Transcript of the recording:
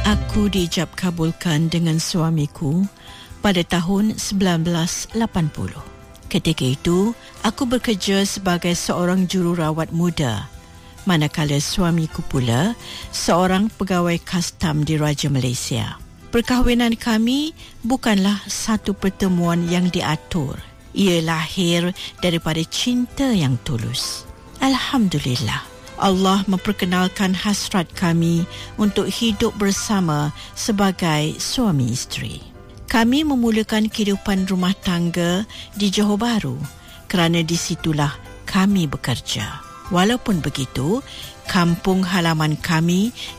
Aku diijab kabulkan dengan suamiku pada tahun 1980. Ketika itu, aku bekerja sebagai seorang jururawat muda, manakala suamiku pula seorang pegawai kastam di Raja Malaysia. Perkahwinan kami bukanlah satu pertemuan yang diatur. Ia lahir daripada cinta yang tulus. Alhamdulillah, Allah memperkenalkan hasrat kami untuk hidup bersama sebagai suami isteri. Kami memulakan kehidupan rumah tangga di Johor Bahru kerana di situlah kami bekerja. Walaupun begitu, kampung halaman kami